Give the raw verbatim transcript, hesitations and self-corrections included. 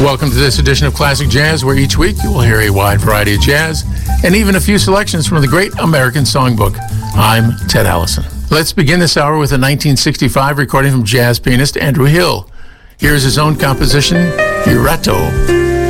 Welcome to this edition of Classic Jazz, where each week you will hear a wide variety of jazz and even a few selections from the Great American Songbook. I'm Ted Allison. Let's begin this hour with a nineteen sixty-five recording from jazz pianist Andrew Hill. Here's his own composition, Irato.